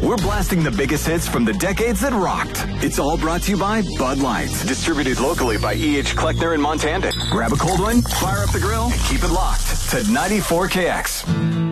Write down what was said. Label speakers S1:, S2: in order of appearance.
S1: We're blasting the biggest hits from the decades that rocked. It's all brought to you by Bud Light. Distributed locally by E.H. Kleckner and Montanda. Grab a cold one, fire up the grill, and keep it locked to 94KX.